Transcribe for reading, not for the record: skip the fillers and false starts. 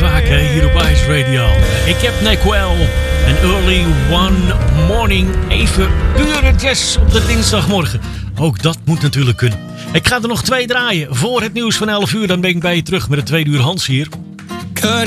zaken hier op Ice Radio. Ik heb Nekwell en Early One Morning. Even pure jazz op de dinsdagmorgen. Ook dat moet natuurlijk kunnen. Ik ga er nog 2 draaien voor het nieuws van 11 uur. Dan ben ik bij je terug met het 2 uur Hans hier.